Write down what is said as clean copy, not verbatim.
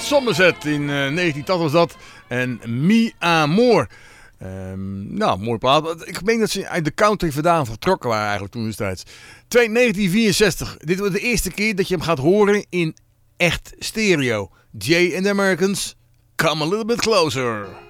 Somerset in 1980 was dat. En Mi Amor. Nou, mooi plaat. Ik meen dat ze uit de country vandaan vertrokken waren eigenlijk toen destijds. 1964. Dit wordt de eerste keer dat je hem gaat horen in echt stereo. Jay and the Americans, Come a Little Bit Closer.